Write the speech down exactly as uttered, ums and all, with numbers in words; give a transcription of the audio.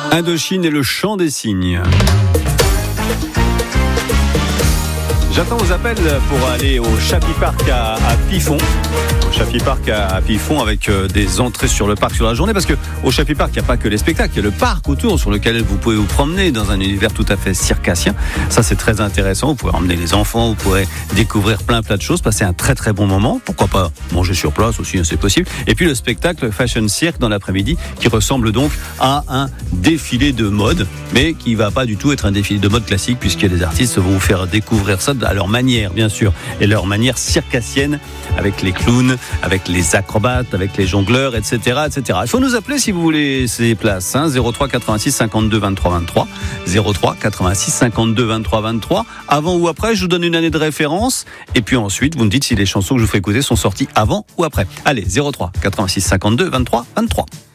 Indochine et le chant des cygnes. J'attends vos appels pour aller au Chappie Park à, à Pifon. Au Chappie Park à, à Pifon avec euh, des entrées sur le parc sur la journée. Parce que au Chappie Park, il n'y a pas que les spectacles. Il y a le parc autour sur lequel vous pouvez vous promener dans un univers tout à fait circassien. Ça, c'est très intéressant. Vous pouvez emmener les enfants, vous pourrez découvrir plein plein de choses, passer un très très bon moment. Pourquoi pas manger sur place aussi, c'est possible. Et puis le spectacle Fashion Cirque dans l'après-midi qui ressemble donc à un défilé de mode, mais qui ne va pas du tout être un défilé de mode classique puisque les artistes vont vous faire découvrir ça à leur manière, bien sûr, et leur manière circassienne, avec les clowns, avec les acrobates, avec les jongleurs, et cetera, et cetera. Il faut nous appeler si vous voulez ces places, hein, zéro trois quatre-vingt-six cinquante-deux vingt-trois vingt-trois, zéro trois quatre-vingt-six cinquante-deux vingt-trois vingt-trois. Avant ou après, je vous donne une année de référence, et puis ensuite, vous me dites si les chansons que je vous ferai écouter sont sorties avant ou après. Allez, zéro trois quatre-vingt-six cinquante-deux vingt-trois vingt-trois.